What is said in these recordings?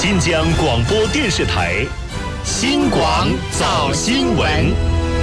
新疆广播电视台新广早新闻。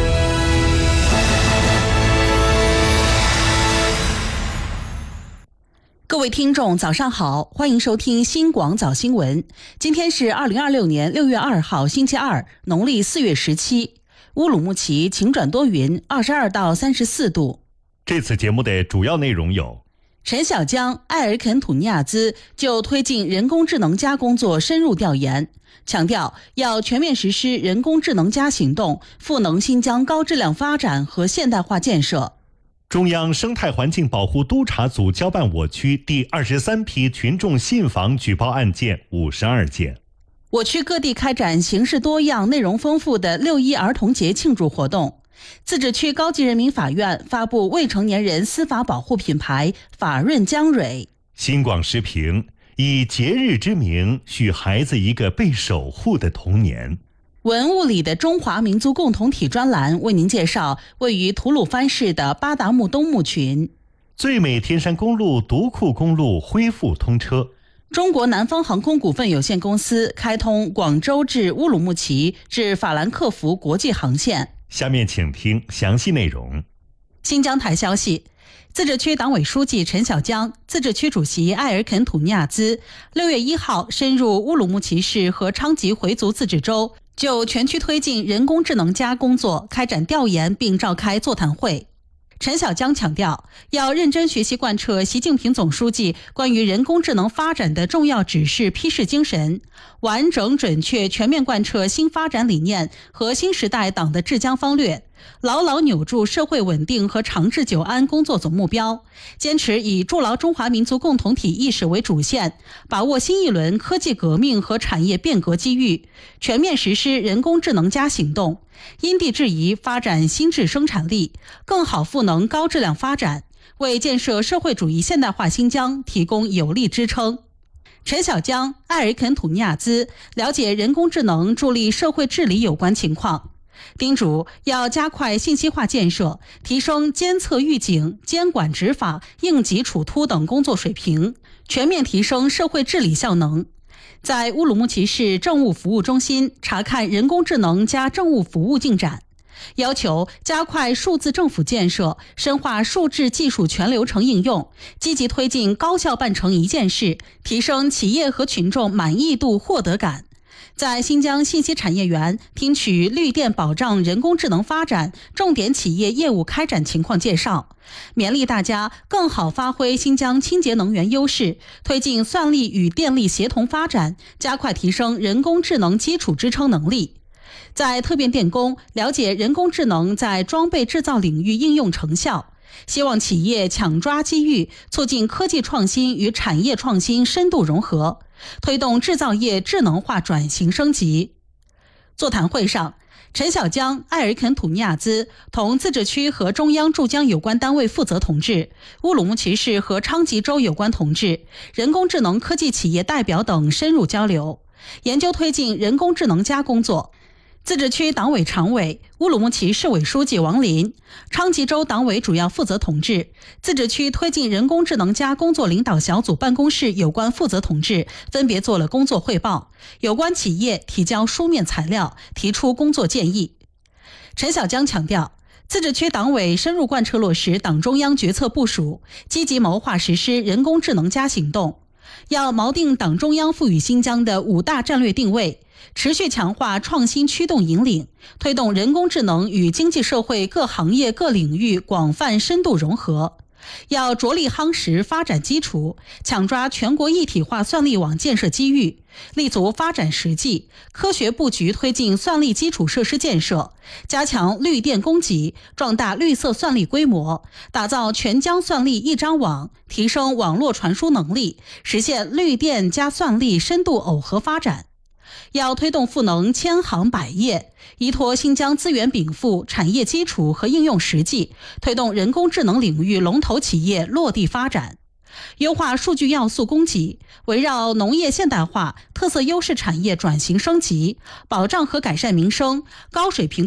各位听众早上好，欢迎收听新广早新闻。今天是2026年6月2号星期二，农历4月17。乌鲁木齐晴转多云，22到34度。 这次节目的主要内容有： 陈小江、埃尔肯土尼亚兹就推进人工智能加工作深入调研，强调要全面实施人工智能加行动，赋能新疆高质量发展和现代化建设。 中央生态环境保护督察组交办我区第23批群众信访举报案件52件。 我区各地开展形式多样、内容丰富的6·1儿童节庆祝活动。自治区高级人民法院发布未成年人司法保护品牌法润江蕊。 新广时评：以节日之名许孩子一个被守护的童年。 文物里的中华民族共同体专栏为您介绍位于吐鲁番市的巴达木东墓群。 最美天山公路独库公路恢复通车。 中国南方航空股份有限公司开通广州至乌鲁木齐至法兰克福国际航线。 下面请听详细内容。 新疆台消息，自治区党委书记陈小江、自治区主席埃尔肯土尼亚兹6月1号深入乌鲁木齐市和昌吉回族自治州，就全区推进人工智能加工作开展调研并召开座谈会。陈小江强调，要认真学习贯彻习近平总书记关于人工智能发展的重要指示批示精神，完整准确全面贯彻新发展理念和新时代党的治疆方略，牢牢扭住社会稳定和长治久安工作总目标，坚持以筑牢中华民族共同体意识为主线，把握新一轮科技革命和产业变革机遇，全面实施人工智能加行动，因地制宜发展新质生产力，更好赋能高质量发展，为建设社会主义现代化新疆提供有力支撑。陈小江、埃尔肯土尼亚兹了解人工智能助力社会治理有关情况，叮嘱要加快信息化建设，提升监测预警、监管执法、应急处突等工作水平，全面提升社会治理效能。在乌鲁木齐市政务服务中心查看人工智能加政务服务进展，要求加快数字政府建设，深化数字技术全流程应用，积极推进高效办成一件事，提升企业和群众满意度获得感。在新疆信息产业园听取绿电保障人工智能发展重点企业业务开展情况介绍，勉励大家更好发挥新疆清洁能源优势，推进算力与电力协同发展，加快提升人工智能基础支撑能力。在特变电工了解人工智能在装备制造领域应用成效，希望企业抢抓机遇，促进科技创新与产业创新深度融合，推动制造业智能化转型升级。座谈会上，陈小江、埃尔肯土尼亚兹同自治区和中央驻疆有关单位负责同志、乌鲁木齐市和昌吉州有关同志、人工智能科技企业代表等深入交流，研究推进人工智能加工作。自治区党委常委、乌鲁木齐市委书记王林、昌吉州党委主要负责同志、自治区推进人工智能加工作领导小组办公室有关负责同志分别做了工作汇报，有关企业提交书面材料，提出工作建议。陈小江强调，自治区党委深入贯彻落实党中央决策部署，积极谋划实施人工智能加行动，要锚定党中央赋予新疆的5大战略定位，持续强化创新驱动引领，推动人工智能与经济社会各行业各领域广泛深度融合。要着力夯实发展基础，抢抓全国一体化算力网建设机遇，立足发展实际，科学布局推进算力基础设施建设，加强绿电供给，壮大绿色算力规模，打造全疆算力一张网，提升网络传输能力，实现绿电加算力深度耦合发展。要推动赋能千行百业，依托新疆资源禀赋、产业基础和应用实际，推动人工智能领域龙头企业落地发展。优化数据要素供给，围绕农业现代化、特色优势产业转型升级，保障和改善民生，高水平